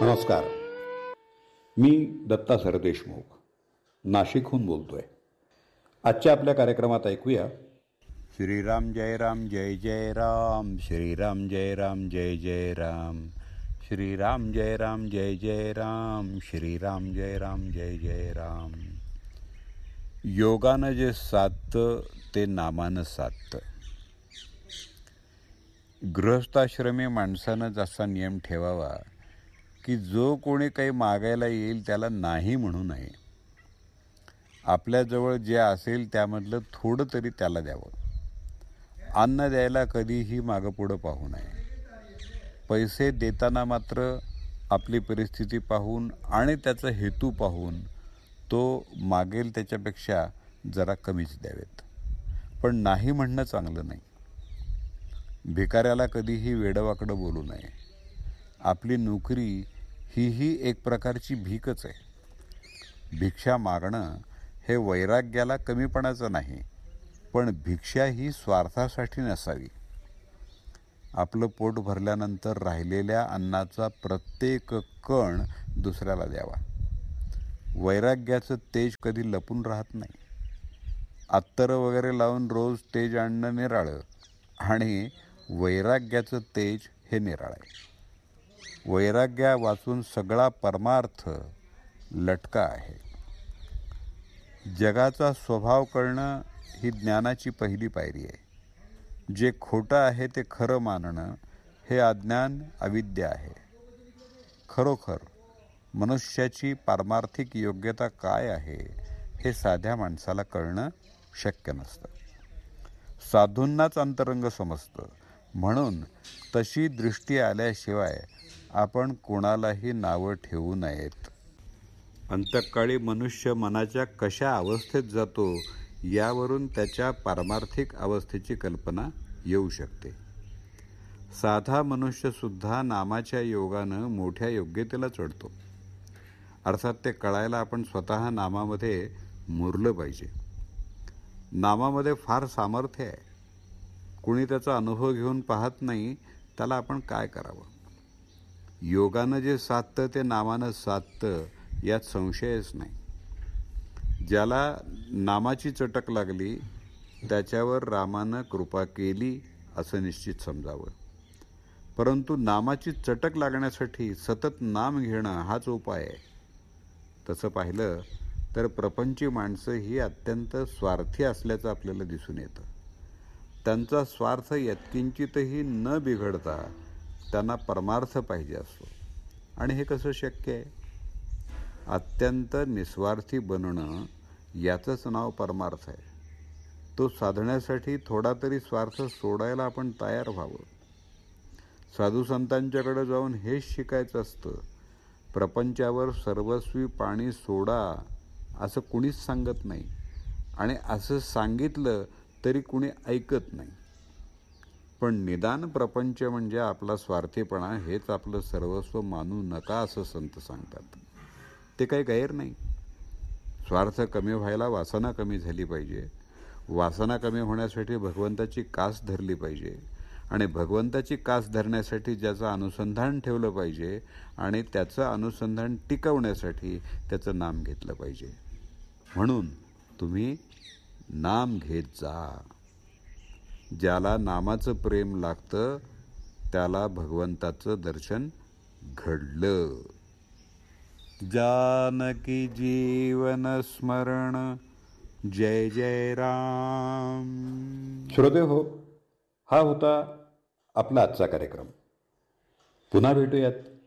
नमस्कार. मी दत्ता सरदेशमुख नाशिकहून बोलतोय. आजच्या आपल्या कार्यक्रमात ऐकूया श्रीराम जय राम जय जय राम, श्रीराम जय राम जय जय राम, श्रीराम जय राम जय जय राम, श्रीराम जय राम जय जय राम. योगानं जे साधतं ते नामानं साधतं. गृहस्थाश्रमी माणसानं जसा नियम ठेवावा की जो कोणी काही मागायला येईल त्याला नाही म्हणू नये. आपल्याजवळ जे असेल त्यामधलं थोडं तरी त्याला द्यावं. अन्न द्यायला कधीही मागं पुढं पाहू नये. पैसे देताना मात्र आपली परिस्थिती पाहून आणि त्याचा हेतू पाहून तो मागेल त्याच्यापेक्षा जरा कमीच द्यावेत. पण नाही म्हणणं चांगलं नाही. भिकाऱ्याला कधीही वेडवाकडं बोलू नये. आपली नोकरी ही एक प्रकारची भीकच आहे. भिक्षा मागणं हे वैराग्याला कमीपणाचं नाही, पण भिक्षा ही स्वार्थासाठी नसावी. आपलं पोट भरल्यानंतर राहिलेल्या अन्नाचा प्रत्येक कण दुसऱ्याला द्यावा. वैराग्याचं तेज कधी लपून राहत नाही. अत्तरं वगैरे लावून रोज तेज आणणं निराळं, आणि वैराग्याचं तेज हे निराळं आहे. वैराग्या वाचून सगळा परमार्थ लटका आहे. जगाचा स्वभाव कळणं ही ज्ञानाची पहिली पायरी आहे. जे खोटं आहे ते खरं मानणं हे अज्ञान अविद्या आहे. खरोखर मनुष्याची पारमार्थिक योग्यता काय आहे हे साध्या माणसाला कळणं शक्य नसतं. साधूंनाच अंतरंग समजतं. म्हणून तशी दृष्टी आल्याशिवाय आपण कोणालाही नावं ठेवू नयेत. अंतकाळी मनुष्य मनाच्या कशा अवस्थेत जातो यावरून त्याच्या पारमार्थिक अवस्थेची कल्पना येऊ शकते. साधा मनुष्यसुद्धा नामाच्या योगानं मोठ्या योग्यतेला चढतो. अर्थात ते कळायला आपण स्वतः नामामध्ये मुरलं पाहिजे. नामामध्ये फार सामर्थ्य आहे. कुणी त्याचा अनुभव घेऊन पाहत नाही, त्याला आपण काय करावं. योगानं जे साधतं ते नामानं साधतं यात संशयच नाही. ज्याला नामाची चटक लागली त्याच्यावर रामानं कृपा केली असं निश्चित समजावं. परंतु नामाची चटक लागण्यासाठी सतत नाम घेणं हाच उपाय आहे. तसं पाहिलं तर प्रपंची माणसं ही अत्यंत स्वार्थी असल्याचं आपल्याला दिसून येतं. त्यांचा स्वार्थ यत्किंचितही न बिघडता त्यांना परमार्थ पाहिजे असतो. आणि हे कसं शक्य आहे? अत्यंत निस्वार्थी बनणं याचंच नाव परमार्थ आहे. तो साधण्यासाठी थोडा तरी स्वार्थ सोडायला आपण तयार व्हावं. साधू संतांच्याकडे जाऊन हेच शिकायचं असतं. प्रपंचावर सर्वस्वी पाणी सोडा असं कुणीच सांगत नाही, आणि असं सांगितलं तरी कुणी ऐकत नाही. पण निदान प्रपंच म्हणजे आपला स्वार्थीपणा हेच आपलं सर्वस्व मानू नका असं संत सांगतात. ते काही गैर नाही. स्वार्थ कमी व्हायला वासना कमी झाली पाहिजे. वासना कमी होण्यासाठी भगवंताची कास धरली पाहिजे, आणि भगवंताची कास धरण्यासाठी ज्याचं अनुसंधान ठेवलं पाहिजे आणि त्याचं अनुसंधान टिकवण्यासाठी त्याचं नाम घेतलं पाहिजे. म्हणून तुम्ही नाम घेत जा. ज्याला नामाचं प्रेम लागतं त्याला भगवंताचं दर्शन घडलं. जानकी जीवन स्मरण जय जय राम. श्रोते हो, हा होता आपला आजचा कार्यक्रम. पुन्हा भेटूयात